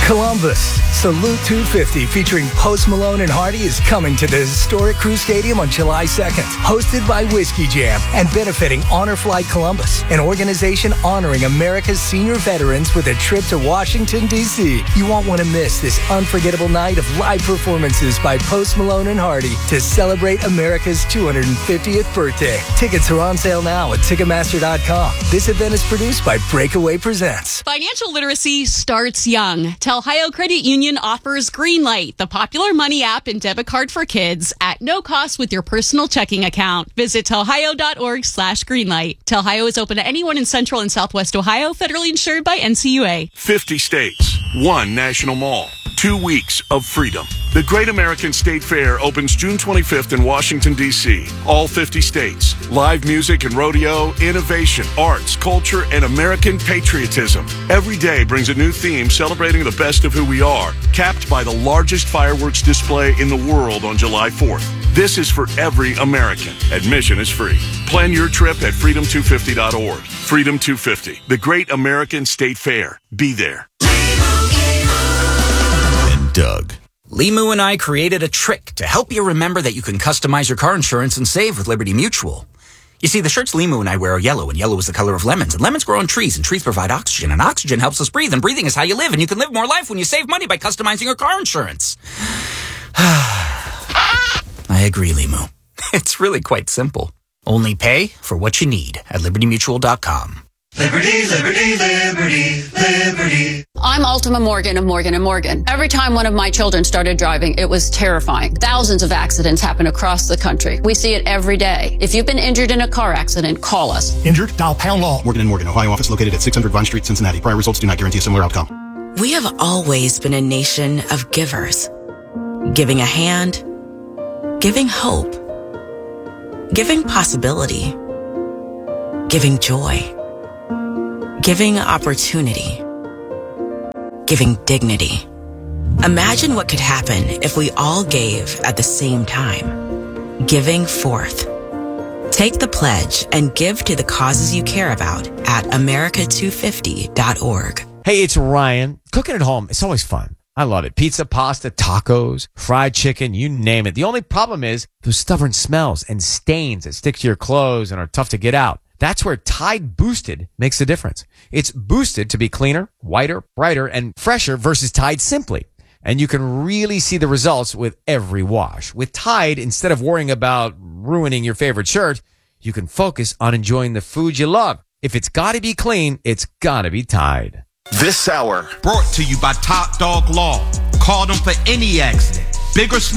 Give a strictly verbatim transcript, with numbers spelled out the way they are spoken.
Columbus, Salute two fifty featuring Post Malone and Hardy is coming to the historic Crew Stadium on July second. Hosted by Whiskey Jam and benefiting Honor Flight Columbus, an organization honoring America's senior veterans with a trip to Washington, D C You won't want to miss this unforgettable night of live performances by Post Malone and Hardy to celebrate America's two hundred fiftieth birthday. Tickets are on sale now at Ticketmaster dot com. This event is produced by Breakaway Presents. Financial literacy starts young. Telhio Credit Union offers Greenlight, the popular money app and debit card for kids, at no cost with your personal checking account. Visit telhio.org slash greenlight. Telhio is open to anyone in Central and Southwest Ohio, federally insured by N C U A. fifty states, one national mall, two weeks of freedom. The Great American State Fair opens June twenty-fifth in Washington, D C All fifty states. Live music and rodeo, innovation, arts, culture, and American patriotism. Every day brings a new theme celebrating the best of who we are, capped by the largest fireworks display in the world on July fourth. This is for every American. Admission is free. Plan your trip at freedom two fifty dot org. Freedom two fifty, the Great American State Fair. Be there. And Doug. Limu and I created a trick to help you remember that you can customize your car insurance and save with Liberty Mutual. You see, the shirts Limu and I wear are yellow, and yellow is the color of lemons. And lemons grow on trees, and trees provide oxygen, and oxygen helps us breathe, and breathing is how you live, and you can live more life when you save money by customizing your car insurance. I agree, Limu. It's really quite simple. Only pay for what you need at liberty mutual dot com. Liberty, liberty, liberty, liberty. I'm Ultima Morgan of Morgan and Morgan. Every time one of my children started driving, it was terrifying. Thousands of accidents happen across the country. We see it every day. If you've been injured in a car accident, call us. Injured? Dial pound law. Morgan and Morgan, Ohio office located at six hundred Vine Street, Cincinnati. Prior results do not guarantee a similar outcome. We have always been a nation of givers. Giving a hand, giving hope, giving possibility, giving joy, giving opportunity, giving dignity. Imagine what could happen if we all gave at the same time. Giving forth. Take the pledge and give to the causes you care about at america two fifty dot org. Hey, it's Ryan. Cooking at home, it's always fun. I love it. Pizza, pasta, tacos, fried chicken, you name it. The only problem is those stubborn smells and stains that stick to your clothes and are tough to get out. That's where Tide Boosted makes the difference. It's boosted to be cleaner, whiter, brighter, and fresher versus Tide Simply. And you can really see the results with every wash. With Tide, instead of worrying about ruining your favorite shirt, you can focus on enjoying the food you love. If it's got to be clean, it's got to be Tide. This hour brought to you by Top Dog Law. Call them for any accident, big or small.